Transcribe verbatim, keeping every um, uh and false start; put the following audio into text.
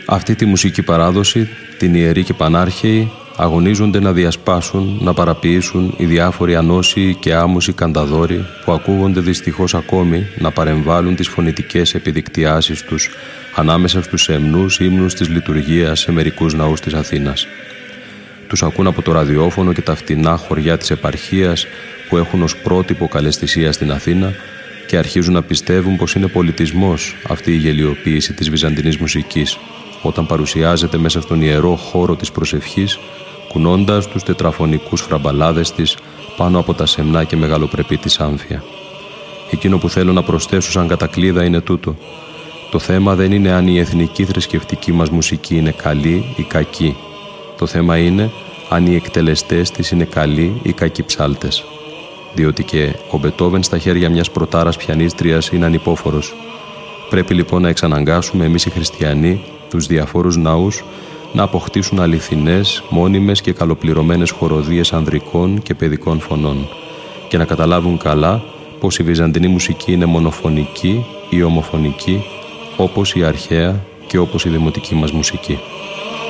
Αυτή τη μουσική παράδοση, την ιερή και πανάρχαιη, αγωνίζονται να διασπάσουν, να παραποιήσουν οι διάφοροι ανώσιοι και άμμουσοι κανταδόροι που ακούγονται δυστυχώς ακόμη να παρεμβάλλουν τις φωνητικές επιδεικτιάσεις τους ανάμεσα στους σεμνούς ύμνους της λειτουργίας σε μερικούς ναούς της Αθήνας. Τους ακούν από το ραδιόφωνο και τα φτηνά χωριά της επαρχίας που έχουν ως πρότυπο καλαισθησία στην Αθήνα και αρχίζουν να πιστεύουν πως είναι πολιτισμός αυτή η γελιοποίηση της βυζαντινής μουσικής, όταν παρουσιάζεται μέσα στον ιερό χώρο της προσευχής, κουνώντας τους τετραφωνικούς φραμπαλάδες της πάνω από τα σεμνά και μεγαλοπρεπή της άμφια. Εκείνο που θέλω να προσθέσω σαν κατακλείδα είναι τούτο. Το θέμα δεν είναι αν η εθνική θρησκευτική μας μουσική είναι καλή ή κακή. Το θέμα είναι αν οι εκτελεστές της είναι καλοί ή κακοί ψάλτες. Διότι και ο Μπετόβεν στα χέρια μιας προτάρας πιανίστριας είναι ανυπόφορος. Πρέπει λοιπόν να εξαναγκάσουμε εμείς οι χριστιανοί τους διαφόρους ναούς να αποκτήσουν αληθινές, μόνιμες και καλοπληρωμένες χοροδίες ανδρικών και παιδικών φωνών και να καταλάβουν καλά πως η βυζαντινή μουσική είναι μονοφωνική ή ομοφωνική, όπως η αρχαία και όπως η δημοτική μας μουσική.